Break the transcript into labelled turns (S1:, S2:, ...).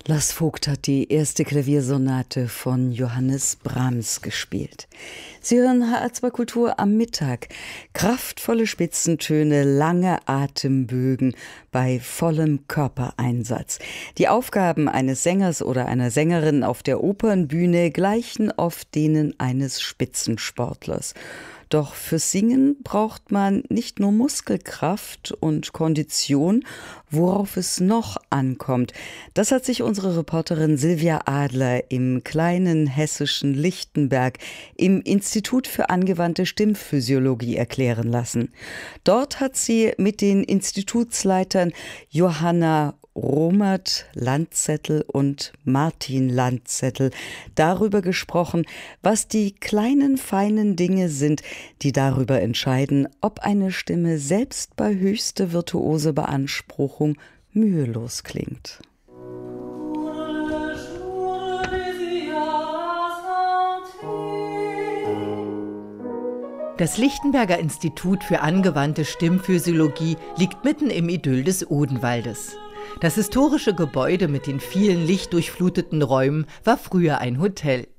S1: Lars Vogt hat die erste Klaviersonate von Johannes Brahms gespielt. Sie hören HR2 Kultur am Mittag. Kraftvolle Spitzentöne, lange Atembögen bei vollem Körpereinsatz. Die Aufgaben eines Sängers oder einer Sängerin auf der Opernbühne gleichen oft denen eines Spitzensportlers. Doch fürs Singen braucht man nicht nur Muskelkraft und Kondition, worauf es noch ankommt. Das hat sich unsere Reporterin Silvia Adler im kleinen hessischen Lichtenberg im Institut für angewandte Stimmphysiologie erklären lassen. Dort hat sie mit den Institutsleitern Johanna Romert-Landzettel und Martin Landzettel darüber gesprochen, was die kleinen, feinen Dinge sind, die darüber entscheiden, ob eine Stimme selbst bei höchster virtuose Beanspruchung mühelos klingt.
S2: Das Lichtenberger Institut für angewandte Stimmphysiologie liegt mitten im Idyll des Odenwaldes. Das historische Gebäude mit den vielen lichtdurchfluteten Räumen war früher ein Hotel.